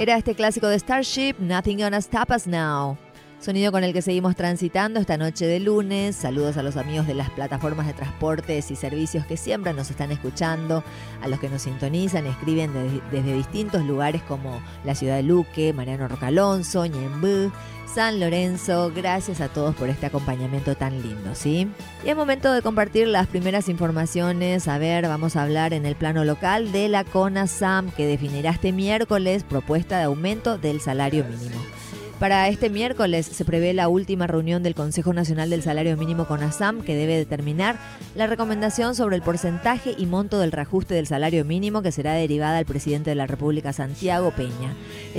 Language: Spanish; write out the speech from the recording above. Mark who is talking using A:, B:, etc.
A: Era este clásico de Starship, Nothing Gonna Stop Us Now. Sonido con el que seguimos transitando esta noche de lunes. Saludos a los amigos de las plataformas de transportes y servicios que siempre nos están escuchando, a los que nos sintonizan, escriben desde distintos lugares como la ciudad de Luque, Mariano Roca Alonso, Ñemby, San Lorenzo. Gracias a todos por este acompañamiento tan lindo, ¿sí? Y es momento de compartir las primeras informaciones. A ver, vamos a hablar en el plano local de la CONASAM, que definirá este miércoles propuesta de aumento del salario mínimo. Para este miércoles se prevé la última reunión del Consejo Nacional del Salario Mínimo CONASAM, que debe determinar la recomendación sobre el porcentaje y monto del reajuste del salario mínimo que será derivada al presidente de la República, Santiago Peña.